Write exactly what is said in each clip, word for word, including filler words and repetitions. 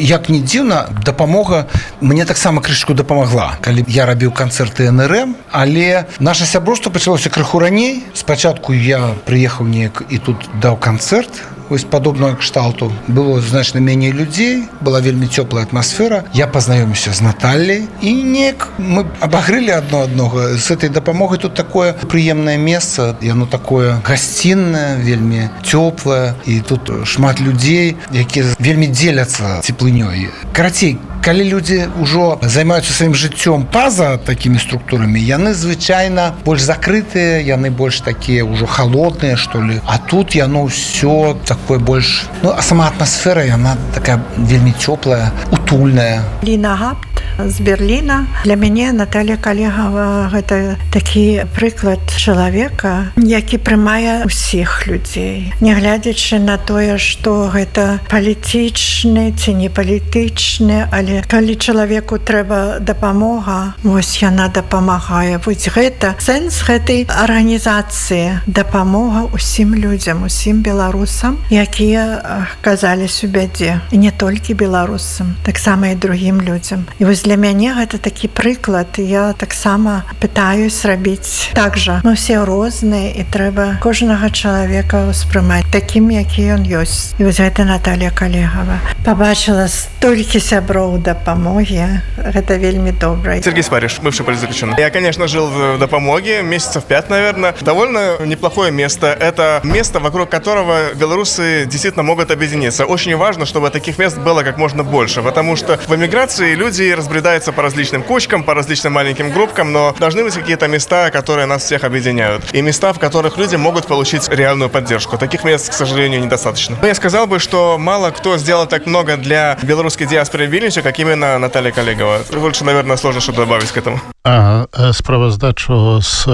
як ні дзіўна, дапамога мне таксама крышку дапамагла, калі я рабіў канцэрты эн эр эм, але наша сяброўства пачалося крыху раней. Спачатку я прыехаў неяк і тут даў канцэрт, вось падобнага кшталту. Было значна меней людзей, была вельмі цёплая атмасфера. Я пазнаёміўся з Натальяй і неяк мы абагрылі адно аднога. З этой дапамогай тут такое прыемнае месца, яно такое гасціннае, вельмі цёплае, і тут шмат людзей, якія вельмі дзеляцца цеплынёй. Карацей, калі людзі ўжо займаюцца сваім жыццём па-за такімі структурамі, яны звычайна больш закрытыя, яны больш такія ўжо халодныя, што ли. А тут яно ўсё такое больш... Ну, а сама атмасфера, яна такая вельмі цёплая, утульная. Ліна Гапт з Берліна. Для мяне Наталья Калегава гэта такі прыклад чалавека, які прымае ўсіх людзей. Нягледзячы на тое, што гэта палітычны ці не палітычны, але калі чалавеку трэба дапамога, вось яна дапамагае. Вось гэта сэнс гэтай арганізацыі. Дапамога ўсім людзям, усім беларусам, якія аказаліся ў бядзе. І не толькі беларусам, таксама і другім людзям. І вось для мяне гэта такі прыклад. Я таксама пытаюсь рабіць так жа. Мы ўсе розныя, і трэба кожнага чалавека ўспрымаць такім, які ён ёсць. І вось гэта Наталья Калегава. Пабачыла столькі сяброў дапамогі. Это вельмі добра. Сергей Спариш, бывший политзаключенный. Я, конечно, жил в Допомоге месяцев пять, наверное. Довольно неплохое место. Это место, вокруг которого белорусы действительно могут объединиться. Очень важно, чтобы таких мест было как можно больше, потому что в эмиграции люди разбредаются по различным кучкам, по различным маленьким группкам, но должны быть какие-то места, которые нас всех объединяют. И места, в которых люди могут получить реальную поддержку. Таких мест, к сожалению, недостаточно. Но я сказал бы, что мало кто сделал так много для белорусской диаспоры в Вильнюсе, как именно Наталья Калегава. Больше, наверное, сложно что-то добавить к этому. А справаздачу з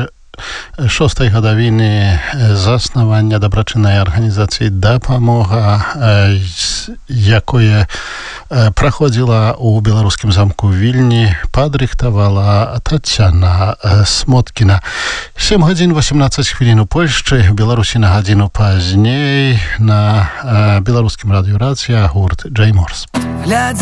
шостej гадавіны заснавання дабрачыннай арганізацыі «Дапамога», якое праходзіла ў беларускім замку Вільні, падрыхтавала Тацяна Смоткіна. сем гадзін восемнадцаць хвілін у Польшчы, Беларусі на гадзіну пазней, на беларускім радыё «Рацыя», гурт «Джей Морс».